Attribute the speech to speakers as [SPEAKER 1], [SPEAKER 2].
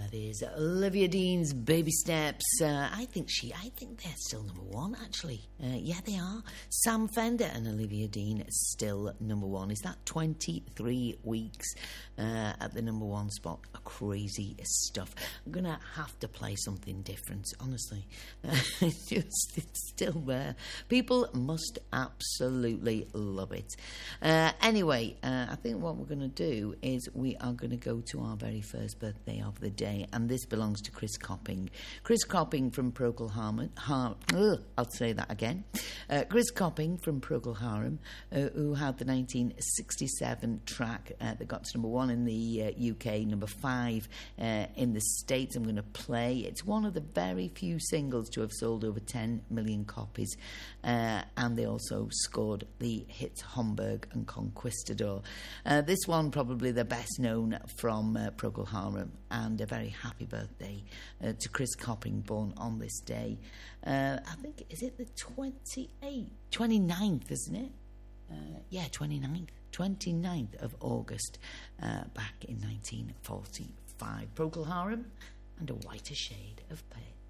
[SPEAKER 1] that is Olivia Dean's Baby Steps. I think they're still number one, actually. Yeah, they are. Sam Fender and Olivia Dean are still number one. Is that 23 weeks at the number one spot? Crazy stuff. I'm going to have to play something different, honestly. It's still there. People must absolutely love it. Anyway, I think what we're going to do is we are going to go to our very first birthday of the day, and this belongs to Chris Copping. Chris Copping from Procol Harum. I'll say that again. Chris Copping from Procol Harum, who had the 1967 track that got to number one in the UK, number 5 in the States. I'm going to play. It's one of the very few singles to have sold over 10 million copies, and they also scored the hits Homburg and Conquistador. This one probably the best known from Procol Harum, and a very happy birthday to Chris Copping, born on this day. I think, is it the 29th, isn't it? 29th of August, back in 1945. Procol Harum and A Whiter Shade of Pale.